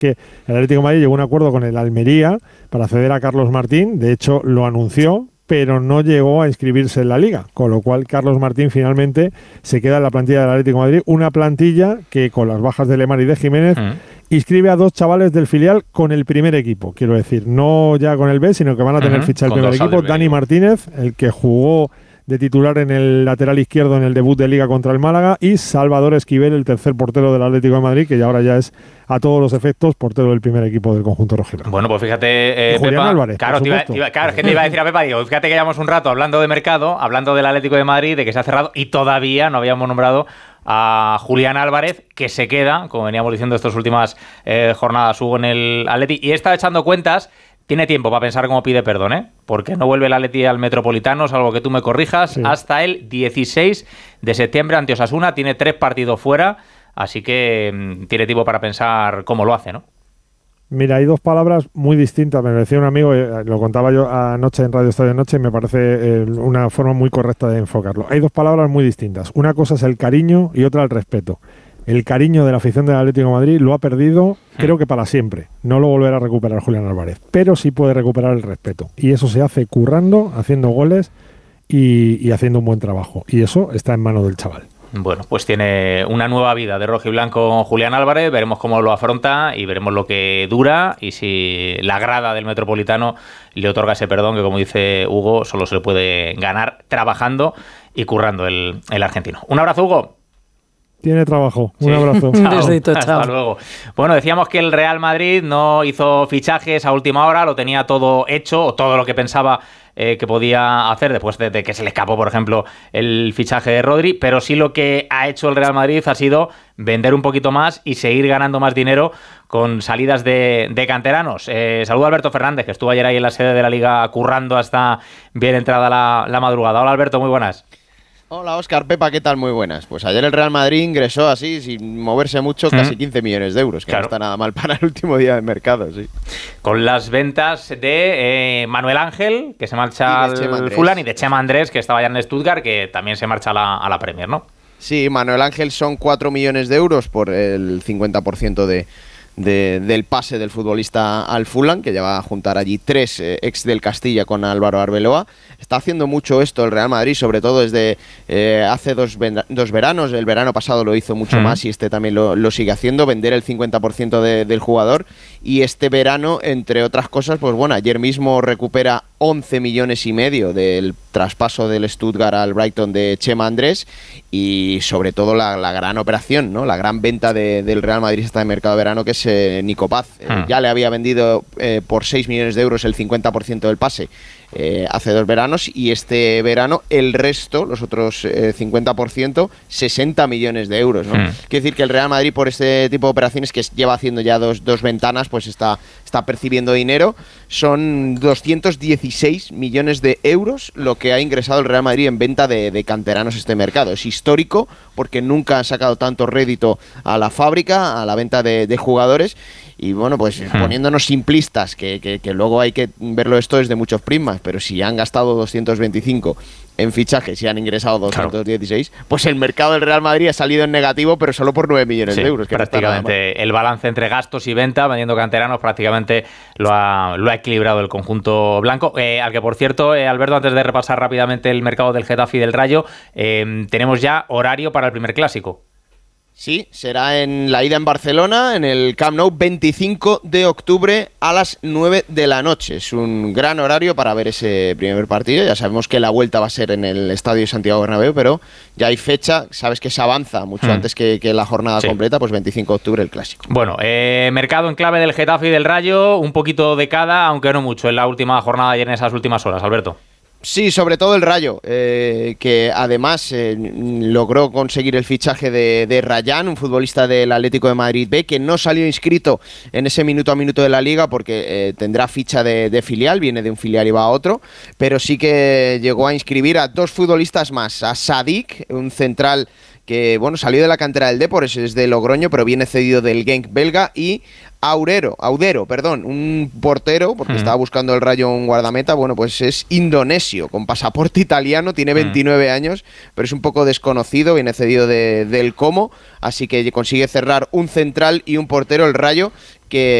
que el Atlético de Madrid llegó a un acuerdo con el Almería para ceder a Carlos Martín, de hecho lo anunció, pero no llegó a inscribirse en la Liga, con lo cual Carlos Martín finalmente se queda en la plantilla del Atlético de Madrid, una plantilla que con las bajas de Lemar y de Jiménez inscribe a 2 chavales del filial con el primer equipo, quiero decir, no ya con el B, sino que van a tener ficha el primer equipo. Dani Martínez, el que jugó de titular en el lateral izquierdo en el debut de Liga contra el Málaga, y Salvador Esquivel, el tercer portero del Atlético de Madrid, que ahora ya es a todos los efectos portero del primer equipo del conjunto rojiblanco. Bueno, pues fíjate, Julián Pepa, Álvarez, claro, es que te iba a decir a Pepa, digo, fíjate que llevamos un rato hablando de mercado, hablando del Atlético de Madrid, de que se ha cerrado, y todavía no habíamos nombrado a Julián Álvarez, que se queda, como veníamos diciendo estas últimas jornadas, Hugo, en el Atleti, y está echando cuentas. Tiene tiempo para pensar cómo pide perdón, ¿eh? Porque no vuelve el Atleti al Metropolitano, salvo que tú me corrijas, hasta el 16 de septiembre ante Osasuna. Tiene 3 partidos fuera, así que tiene tiempo para pensar cómo lo hace, ¿no? Mira, hay 2 palabras muy distintas. Me decía un amigo, lo contaba yo anoche en Radio Estadio Noche, y me parece una forma muy correcta de enfocarlo. Hay 2 palabras muy distintas. Una cosa es el cariño y otra el respeto. El cariño de la afición del Atlético de Madrid lo ha perdido, creo que para siempre. No lo volverá a recuperar Julián Álvarez, pero sí puede recuperar el respeto. Y eso se hace currando, haciendo goles y haciendo un buen trabajo. Y eso está en manos del chaval. Bueno, pues tiene una nueva vida de rojo y blanco Julián Álvarez. Veremos cómo lo afronta y veremos lo que dura y si la grada del Metropolitano le otorga ese perdón que, como dice Hugo, solo se le puede ganar trabajando y currando el argentino. Un abrazo, Hugo. Tiene trabajo. Un abrazo. Chao. Hasta luego. Bueno, decíamos que el Real Madrid no hizo fichajes a última hora, lo tenía todo hecho, o todo lo que pensaba que podía hacer después de que se le escapó, por ejemplo, el fichaje de Rodri, pero sí lo que ha hecho el Real Madrid ha sido vender un poquito más y seguir ganando más dinero con salidas de canteranos. Saludo a Alberto Fernández, que estuvo ayer ahí en la sede de la Liga currando hasta bien entrada la madrugada. Hola, Alberto, muy buenas. Hola, Óscar, Pepa, ¿qué tal? Muy buenas. Pues ayer el Real Madrid ingresó así, sin moverse mucho, casi 15 millones de euros, que no está nada mal para el último día de mercado, sí. Con las ventas de Manuel Ángel, que se marcha al Fulham, y de Chema Andrés, que estaba ya en Stuttgart, que también se marcha a la Premier, ¿no? Sí, Manuel Ángel son 4 millones de euros por el 50% del pase del futbolista al Fulham, que ya va a juntar allí 3 ex del Castilla con Álvaro Arbeloa. Está haciendo mucho esto el Real Madrid, sobre todo desde hace dos veranos. El verano pasado lo hizo mucho más y este también lo sigue haciendo, vender el 50% del jugador. Y este verano, entre otras cosas, pues bueno, ayer mismo recupera 11 millones y medio del traspaso del Stuttgart al Brighton de Chema Andrés, y sobre todo la gran operación, ¿no? La gran venta del Real Madrid esta de mercado de verano, que es Nico Paz. Ya le había vendido por 6 millones de euros el 50% del pase hace 2 veranos, y este verano el resto, los otros 50%, 60 millones de euros, ¿no? Quiere decir que el Real Madrid, por este tipo de operaciones que lleva haciendo ya dos ventanas, pues está percibiendo dinero. Son 216 millones de euros lo que ha ingresado el Real Madrid en venta de canteranos este mercado. Es histórico porque nunca han sacado tanto rédito a la fábrica, a la venta de jugadores. Y bueno, pues poniéndonos simplistas, que luego hay que verlo esto desde muchos prismas, pero si han gastado 225 en fichajes y han ingresado 216, pues el mercado del Real Madrid ha salido en negativo, pero solo por 9 millones de euros. Que prácticamente el balance entre gastos y venta, vendiendo canteranos, prácticamente lo ha equilibrado el conjunto blanco. Al que, por cierto, Alberto, antes de repasar rápidamente el mercado del Getafe y del Rayo, tenemos ya horario para el primer clásico. Sí, será en la ida en Barcelona, en el Camp Nou, 25 de octubre a las 9 de la noche. Es un gran horario para ver ese primer partido. Ya sabemos que la vuelta va a ser en el Estadio Santiago Bernabéu, pero ya hay fecha. Sabes que se avanza mucho antes que la jornada completa, pues 25 de octubre el clásico. Bueno, mercado en clave del Getafe y del Rayo, un poquito de cada, aunque no mucho, en la última jornada y en esas últimas horas, Alberto. Sí, sobre todo el Rayo, que además logró conseguir el fichaje de Rayán, un futbolista del Atlético de Madrid B, que no salió inscrito en ese minuto a minuto de la Liga porque tendrá ficha de filial, viene de un filial y va a otro, pero sí que llegó a inscribir a 2 futbolistas más, a Sadik, un central que bueno, salió de la cantera del Depor, es de Logroño, pero viene cedido del Genk belga, y Audero, un portero, porque estaba buscando el Rayo un guardameta, bueno, pues es indonesio, con pasaporte italiano, tiene 29 años, pero es un poco desconocido, viene cedido del Como, así que consigue cerrar un central y un portero el Rayo, que